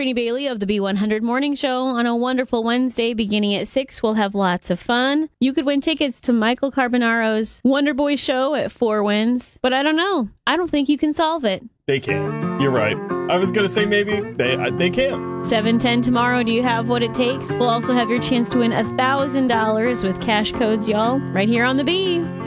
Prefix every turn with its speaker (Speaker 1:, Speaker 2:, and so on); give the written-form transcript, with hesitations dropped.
Speaker 1: Brittany Bailey of the B100 Morning Show. On a wonderful Wednesday beginning at 6, we'll have lots of fun. You could win tickets to Michael Carbonaro's Wonder Boy show at 4 Wins, but I don't know. I don't think you can solve it.
Speaker 2: They can. You're right. I was going to say maybe they can.
Speaker 1: 7:10 tomorrow. Do you have what it takes? We'll also have your chance to win $1,000 with cash codes, y'all, right here on the B.